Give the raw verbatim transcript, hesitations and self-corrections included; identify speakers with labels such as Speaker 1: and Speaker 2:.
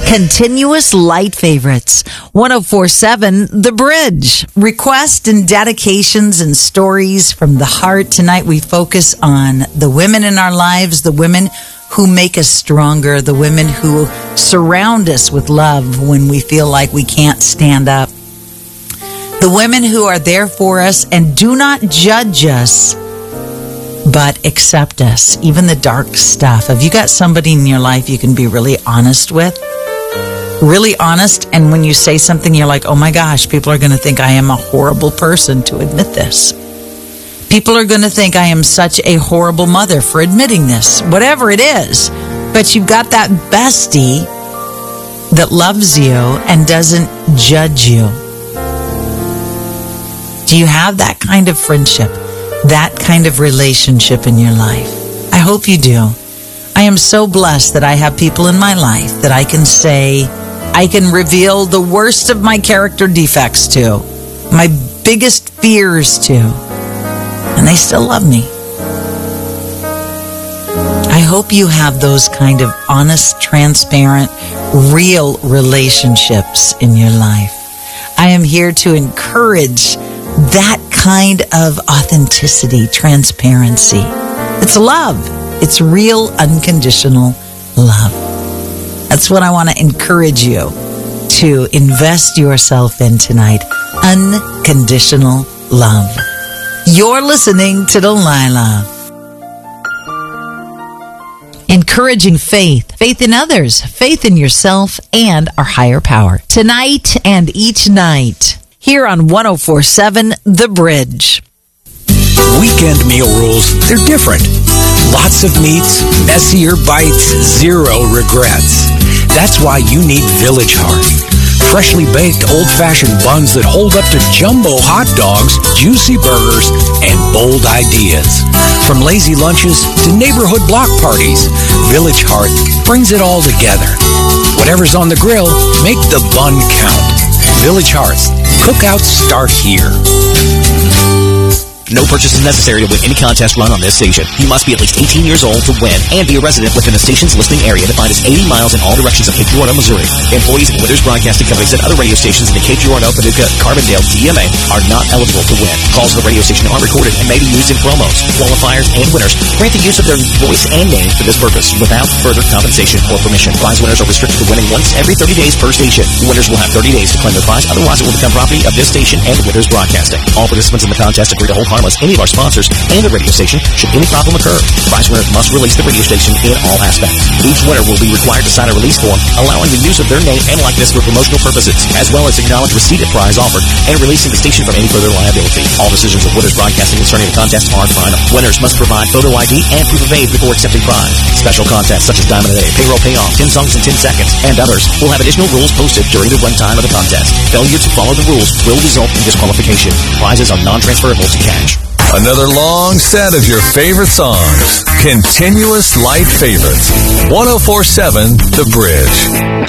Speaker 1: Continuous Light Favorites. ten forty-seven The Bridge. Requests and dedications and stories from the heart. Tonight we focus on the women in our lives, the women who make us stronger, the women who surround us with love when we feel like we can't stand up. The women who are there for us and do not judge us, but accept us, even the dark stuff. Have you got somebody in your life you can be really honest with? Really honest, and when you say something, you're like, oh my gosh, people are going to think I am a horrible person to admit this. People are going to think I am such a horrible mother for admitting this, whatever it is. But you've got that bestie that loves you and doesn't judge you. Do you have that kind of friendship, that kind of relationship in your life? I hope you do. I am so blessed that I have people in my life that I can say, I can reveal the worst of my character defects to, my biggest fears to, and they still love me. I hope you have those kind of honest, transparent, real relationships in your life. I am here to encourage that kind of authenticity, transparency. It's love. It's real, unconditional love. That's what I want to encourage you to invest yourself in tonight. Unconditional love. You're listening to Delilah. Encouraging faith. Faith in others. Faith in yourself and our higher power. Tonight and each night. Here on ten forty-seven The Bridge.
Speaker 2: Weekend meal rules, they're different. Lots of meats, messier bites, zero regrets. That's why you need Village Heart. Freshly baked, old-fashioned buns that hold up to jumbo hot dogs, juicy burgers, and bold ideas. From lazy lunches to neighborhood block parties, Village Heart brings it all together. Whatever's on the grill, make the bun count. Village Hearts. Cookouts start here.
Speaker 3: No purchase is necessary to win any contest run on this station. You must be at least eighteen years old to win and be a resident within the station's listening area defined as eighty miles in all directions of Cape Girardeau, Missouri. Employees of Withers Broadcasting Companies and other radio stations in the Cape Girardeau, Paducah, Carbondale, D M A are not eligible to win. Calls to the radio station are recorded and may be used in promos. Qualifiers and winners grant the use of their voice and name for this purpose without further compensation or permission. Prize winners are restricted to winning once every thirty days per station. Winners will have thirty days to claim their prize, otherwise it will become property of this station and Withers Broadcasting. All participants in the contest agree to hold harmless any of our sponsors and the radio station should any problem occur. Prize winners must release the radio station in all aspects. Each winner will be required to sign a release form allowing the use of their name and likeness for promotional purposes, as well as acknowledge receipt of prize offered and releasing the station from any further liability. All decisions of Withers Broadcasting concerning the contest are final. Winners must provide photo I D and proof of age before accepting prize. Special contests such as Diamond a Day, Payroll Payoff, ten songs in ten seconds, and others will have additional rules posted during the runtime of the contest. Failure to follow the rules will result in disqualification. Prizes are non-transferable to cash.
Speaker 4: Another long set of your favorite songs. Continuous Light Favorites. ten forty-seven The Bridge.